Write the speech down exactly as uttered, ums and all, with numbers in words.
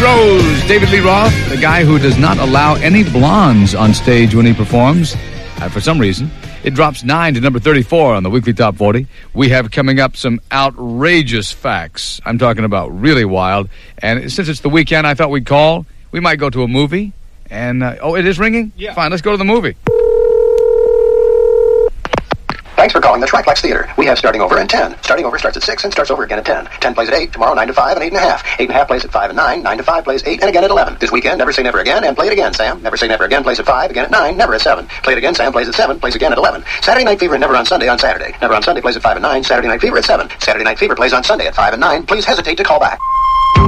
goes. David Lee Roth, the guy who does not allow any blondes on stage when he performs. Uh, for some reason, it drops nine to number thirty-four on the Weekly Top forty. We have coming up some outrageous facts. I'm talking about really wild. And since it's the weekend, I thought we'd call. We might go to a movie. And, uh, oh, it is ringing? Yeah. Fine, let's go to the movie. Thanks for calling the Triplex Theater. We have starting over in ten. Starting over starts at six and starts over again at ten. ten plays at eight, tomorrow nine to five and eight and a half. eight and a half plays at five and nine. nine to five plays eight and again at eleven. This weekend, never say never again and play it again, Sam. Never say never again plays at five, again at nine, never at seven. Play it again, Sam plays at seven, plays again at eleven. Saturday Night Fever and Never on Sunday on Saturday. Never on Sunday plays at five and nine. Saturday Night Fever at seven. Saturday Night Fever plays on Sunday at five and nine. Please hesitate to call back.